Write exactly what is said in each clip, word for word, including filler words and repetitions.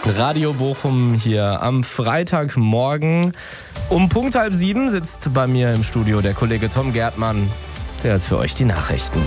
Radio Bochum hier am Freitagmorgen. Um Punkt halb sieben sitzt bei mir im Studio der Kollege Tom Gärtmann. Der hat für euch die Nachrichten.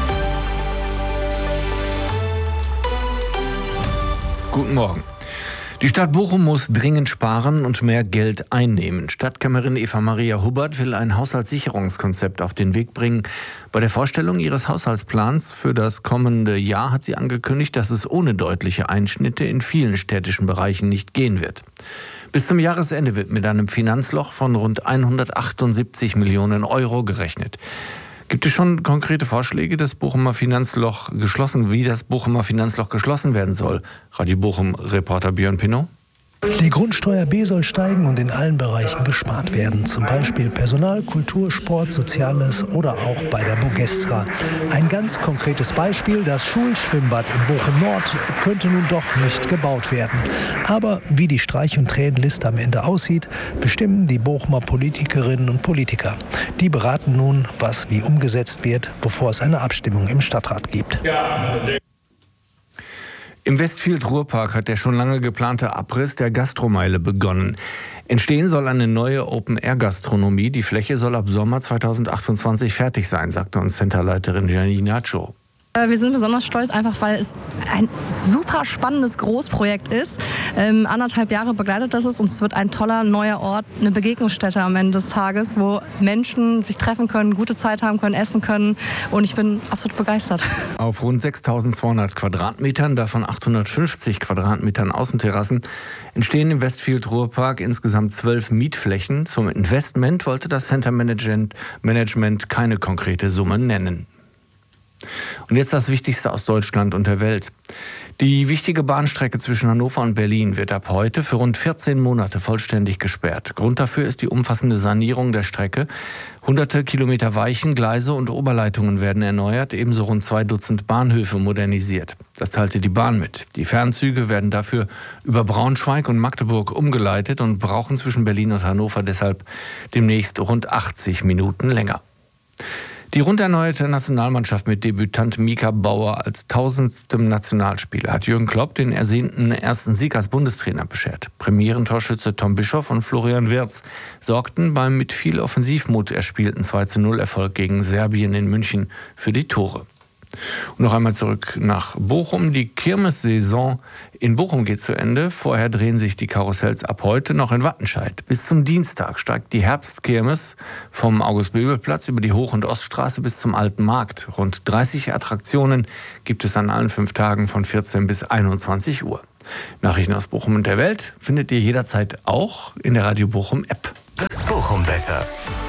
Guten Morgen. Die Stadt Bochum muss dringend sparen und mehr Geld einnehmen. Stadtkämmerin Eva Maria Hubbert will ein Haushaltssicherungskonzept auf den Weg bringen. Bei der Vorstellung ihres Haushaltsplans für das kommende Jahr hat sie angekündigt, dass es ohne deutliche Einschnitte in vielen städtischen Bereichen nicht gehen wird. Bis zum Jahresende wird mit einem Finanzloch von rund hundertachtundsiebzig Millionen Euro gerechnet. Gibt es schon konkrete Vorschläge, das Bochumer Finanzloch geschlossen, wie das Bochumer Finanzloch geschlossen werden soll? Radio Bochum-Reporter Björn Pinnow. Die Grundsteuer B soll steigen und in allen Bereichen gespart werden. Zum Beispiel Personal, Kultur, Sport, Soziales oder auch bei der Bogestra. Ein ganz konkretes Beispiel, das Schulschwimmbad in Bochum-Nord könnte nun doch nicht gebaut werden. Aber wie die Streich- und Tränenliste am Ende aussieht, bestimmen die Bochumer Politikerinnen und Politiker. Die beraten nun, was wie umgesetzt wird, bevor es eine Abstimmung im Stadtrat gibt. Ja, sehr Im Westfield Ruhrpark hat der schon lange geplante Abriss der Gastromeile begonnen. Entstehen soll eine neue Open-Air-Gastronomie. Die Fläche soll ab Sommer zweitausendachtundzwanzig fertig sein, sagte uns Centerleiterin Janine Nacho. Wir sind besonders stolz, einfach weil es ein super spannendes Großprojekt ist. Ähm, anderthalb Jahre begleitet das es und es wird ein toller neuer Ort, eine Begegnungsstätte am Ende des Tages, wo Menschen sich treffen können, gute Zeit haben können, essen können und ich bin absolut begeistert. Auf rund sechstausendzweihundert Quadratmetern, davon achthundertfünfzig Quadratmetern Außenterrassen, entstehen im Westfield Ruhrpark insgesamt zwölf Mietflächen. Zum Investment wollte das Center Management, Management keine konkrete Summe nennen. Und jetzt das Wichtigste aus Deutschland und der Welt. Die wichtige Bahnstrecke zwischen Hannover und Berlin wird ab heute für rund vierzehn Monate vollständig gesperrt. Grund dafür ist die umfassende Sanierung der Strecke. Hunderte Kilometer Weichen, Gleise und Oberleitungen werden erneuert, ebenso rund zwei Dutzend Bahnhöfe modernisiert. Das teilte die Bahn mit. Die Fernzüge werden dafür über Braunschweig und Magdeburg umgeleitet und brauchen zwischen Berlin und Hannover deshalb demnächst rund achtzig Minuten länger. Die rund erneuerte Nationalmannschaft mit Debütant Mika Bauer als tausendstem Nationalspieler hat Jürgen Klopp den ersehnten ersten Sieg als Bundestrainer beschert. Premierentorschütze Tom Bischoff und Florian Wirtz sorgten beim mit viel Offensivmut erspielten zwei zu null Erfolg gegen Serbien in München für die Tore. Und noch einmal zurück nach Bochum. Die Kirmessaison in Bochum geht zu Ende. Vorher drehen sich die Karussells ab heute noch in Wattenscheid. Bis zum Dienstag steigt die Herbstkirmes vom August-Bebel-Platz über die Hoch- und Oststraße bis zum Alten Markt. Rund dreißig Attraktionen gibt es an allen fünf Tagen von vierzehn bis einundzwanzig Uhr. Nachrichten aus Bochum und der Welt findet ihr jederzeit auch in der Radio Bochum App. Das Bochum-Wetter.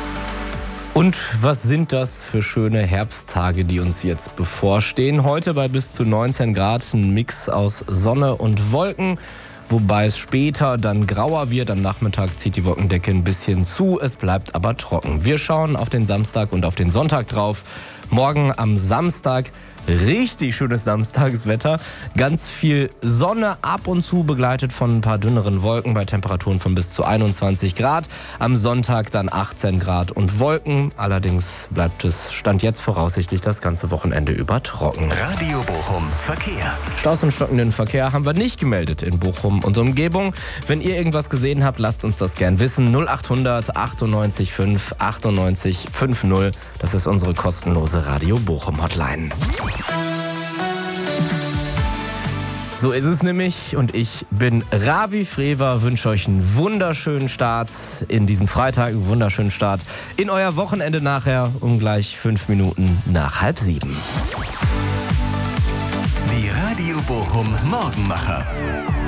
Und was sind das für schöne Herbsttage, die uns jetzt bevorstehen? Heute bei bis zu neunzehn Grad, ein Mix aus Sonne und Wolken, wobei es später dann grauer wird. Am Nachmittag zieht die Wolkendecke ein bisschen zu, es bleibt aber trocken. Wir schauen auf den Samstag und auf den Sonntag drauf. Morgen am Samstag richtig schönes Samstagswetter. Ganz viel Sonne, ab und zu begleitet von ein paar dünneren Wolken bei Temperaturen von bis zu einundzwanzig Grad. Am Sonntag dann achtzehn Grad und Wolken. Allerdings bleibt es Stand jetzt voraussichtlich das ganze Wochenende über trocken. Radio Bochum Verkehr. Staus und stockenden Verkehr haben wir nicht gemeldet in Bochum und Umgebung. Wenn ihr irgendwas gesehen habt, lasst uns das gern wissen. null achthundert achtundneunzig fünf achtundneunzig fünfzig. Das ist unsere kostenlose Radio Bochum Hotline. So ist es nämlich und ich bin Ravi Frewer, wünsche euch einen wunderschönen Start in diesen Freitag, einen wunderschönen Start in euer Wochenende nachher um gleich fünf Minuten nach halb sieben. Die Radio Bochum Morgenmacher.